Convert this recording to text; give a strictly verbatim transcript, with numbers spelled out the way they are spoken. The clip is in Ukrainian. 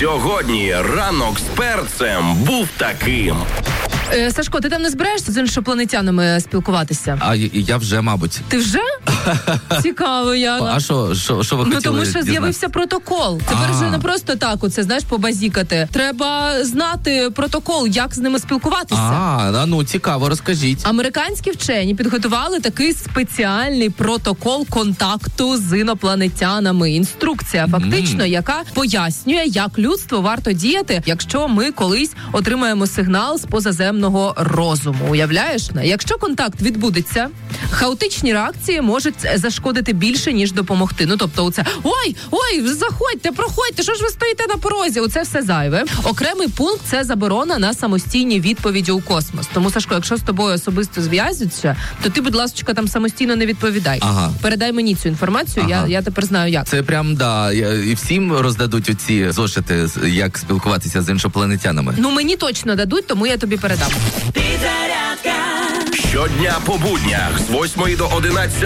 Сьогодні ранок з перцем був таким. Е, Сашко, ти там не збираєшся з іншопланетянами спілкуватися? А я, я вже, мабуть. Ти вже? Цікаво, Яна. А що, що, що ви Ну, хотіли тому що дізнатися? з'явився протокол. Тепер А. вже не просто так, оце, знаєш, побазікати. Треба знати протокол, як з ними спілкуватися. А, ну цікаво, розкажіть. Американські вчені підготували такий спеціальний протокол контакту з інопланетянами. Інструкція, фактично, mm. яка пояснює, як людство варто діяти, якщо ми колись отримаємо сигнал з позаземного розуму. Уявляєш? Якщо контакт відбудеться, хаотичні реакції можуть зашкодити більше, ніж допомогти. Ну, тобто, оце ой, ой, заходьте, проходьте, що ж ви стоїте на порозі? Оце все зайве. Окремий пункт – це заборона на самостійні відповіді у космос. Тому, Сашко, якщо з тобою особисто зв'язуються, то ти, будь ласка, там самостійно не відповідай. Ага. Передай мені цю інформацію, ага. я, я тепер знаю, як. Це прям, да, і всім роздадуть оці зошити, як спілкуватися з іншопланетянами. Ну, мені точно дадуть, тому я тобі передам. Щодня по буднях з восьмої до одинадцятої